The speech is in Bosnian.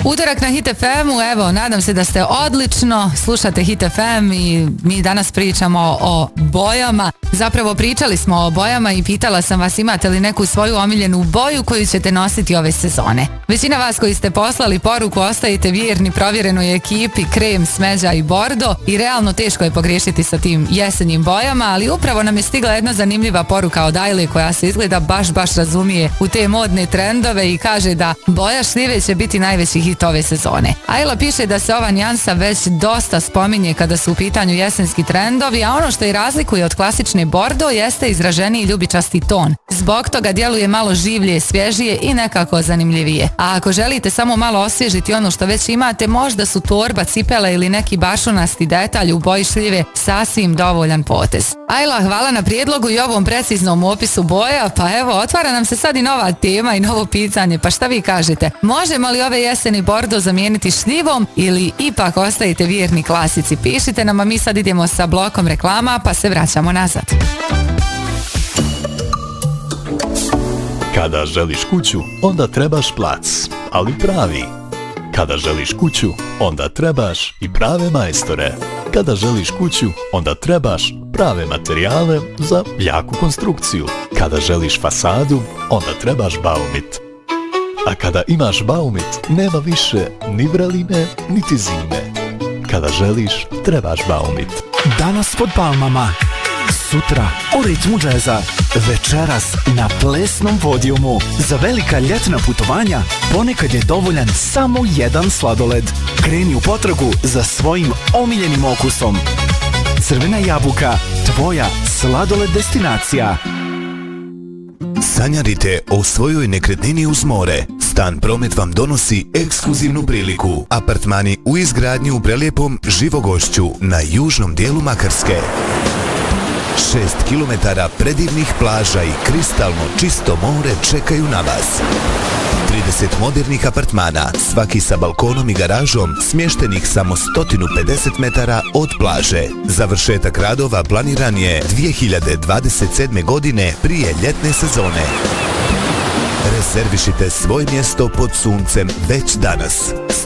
Utorak na Hit FM-u, evo, nadam se da ste odlično, slušate Hit FM i mi danas pričamo o bojama. Zapravo pričali smo o bojama i pitala sam vas imate li neku svoju omiljenu boju koju ćete nositi ove sezone. Većina vas koji ste poslali poruku ostajete vjerni provjerenoj ekipi krem, smeđa i bordo i realno teško je pogriješiti sa tim jesenjim bojama, ali upravo nam je stigla jedna zanimljiva poruka od Ajle koja se izgleda baš razumije u te modne trendove i kaže da boja šljive će biti najveći hit ove sezone. Ajla piše da se ova nijansa već dosta spominje kada su u pitanju jesenski trendovi, a ono što je razlikuje od klasične bordo jeste izraženiji ljubičasti ton. Zbog toga djeluje malo življe, svježije i nekako zanimljivije. A ako želite samo malo osvježiti ono što već imate, možda su torba, cipela ili neki bašunasti detalj u boji šljive sasvim dovoljan potez. Ajla, hvala na prijedlogu i ovom preciznom opisu boja, pa evo, otvara nam se sad i nova tema i novo pitanje, pa šta vi kažete? Možemo li ove jeseni bordo zamijeniti šljivom ili ipak ostajete vjerni klasici? Pišite nam, a mi sad idemo sa blokom reklama, pa se vraćamo nazad. Kada želiš kuću, onda trebaš plac, ali pravi. Kada želiš kuću, onda trebaš i prave majstore. Kada želiš kuću, onda trebaš prave materijale za jaku konstrukciju. Kada želiš fasadu, onda trebaš Baumit. A kada imaš Baumit, nema više ni vreline, niti zime. Kada želiš, trebaš Baumit. Danas pod palmama, sutra u ritmu džeza, večeras na plesnom podijumu. Za velika ljetna putovanja ponekad je dovoljan samo jedan sladoled. Kreni u potragu za svojim omiljenim okusom. Crvena jabuka, tvoja sladoled destinacija. Sanjarite o svojoj nekretnini uz more. Stan Promet vam donosi ekskluzivnu priliku. Apartmani u izgradnji u prelijepom Živogošću na južnom dijelu Makarske. 6 km predivnih plaža i kristalno čisto more čekaju na vas. 30 modernih apartmana, svaki sa balkonom i garažom, smještenih samo 150 metara od plaže. Završetak radova planiran je 2027. godine prije ljetne sezone. Rezervišite svoje mjesto pod suncem već danas.